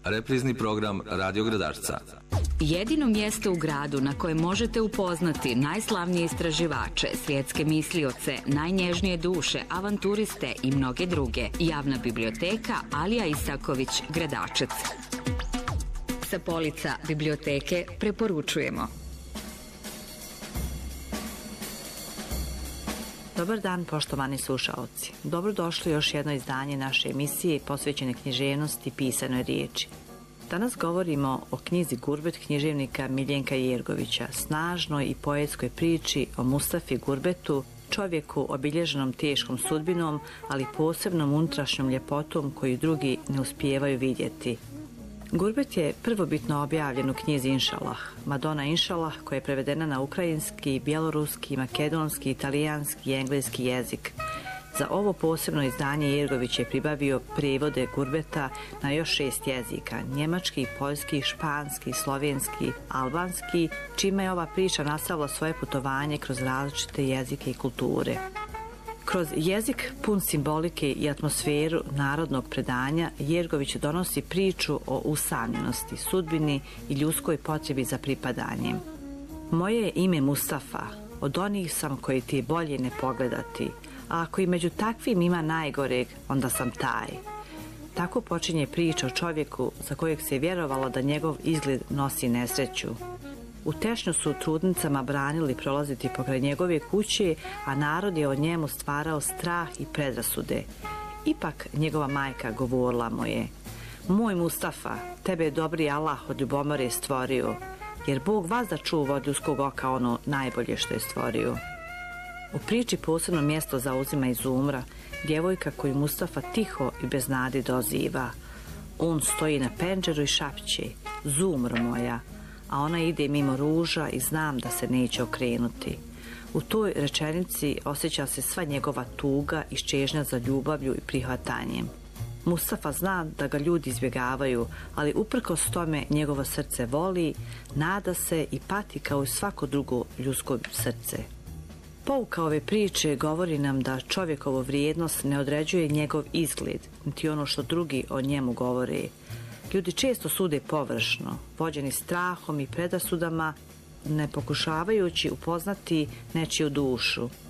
Reprizni program Radio Gradarca. Jedino mjesto u gradu na kojem možete upoznati najslavnije istraživače, svjetske mislioce, najnježnije duše, avanturiste i mnoge druge. Javna biblioteka Alija Isaković, Gradačac. Sa polica biblioteke preporučujemo. Dobar dan, poštovani slušaoci. Dobrodošli u još jedno izdanje naše emisije posvećene književnosti i pisanoj riječi. Danas govorimo o knjizi Gurbet književnika Miljenka Jergovića, snažnoj i poetskoj priči o Mustafi Gurbetu, čovjeku obilježenom teškom sudbinom, ali posebnom unutrašnjom ljepotom koju drugi ne uspijevaju vidjeti. Gurbet je prvobitno objavljen u knjizi Inšalah, Madona Inšalah, koja je prevedena na ukrajinski, bjeloruski, makedonski, italijanski i engleski jezik. Za ovo posebno izdanje Jergović je pribavio prijevode Gurbeta na još 6 jezika, njemački, poljski, španski, slovenski, albanski, čime je ova priča nastavila svoje putovanje kroz različite jezike i kulture. Kroz jezik pun simbolike i atmosferu narodnog predanja, Jergović donosi priču o usamljenosti, sudbini i ljudskoj potrebi za pripadanjem. Moje je ime Mustafa, od onih sam koji ti je bolje ne pogledati, a ako i među takvim ima najgoreg, onda sam taj. Tako počinje priča o čovjeku za kojeg se je vjerovalo da njegov izgled nosi nesreću. U Tešnju su trudnicama branili prolaziti pokraj njegove kuće, a narod je o njemu stvarao strah i predrasude. Ipak njegova majka govorila mu je: moj Mustafa, tebe je dobri Allah od ljubomore stvorio, jer Bog vazda čuva od ljudskog oka ono najbolje što je stvorio. U priči posebno mjesto zauzima i Zumra, djevojka koju Mustafa tiho i bez nade doziva. On stoji na penđeru i šapće: Zumro moja, a ona ide mimo ruža i znam da se neće okrenuti. U toj rečenici osjeća se sva njegova tuga i čežnja za ljubavlju i prihvatanjem. Mustafa zna da ga ljudi izbjegavaju, ali uprkos tome njegovo srce voli, nada se i pati kao i svako drugo ljudsko srce. Pouka ove priče govori nam da čovjekovu vrijednost ne određuje njegov izgled, niti ono što drugi o njemu govore. Ljudi često sude površno, vođeni strahom i predrasudama, ne pokušavajući upoznati nečiju dušu.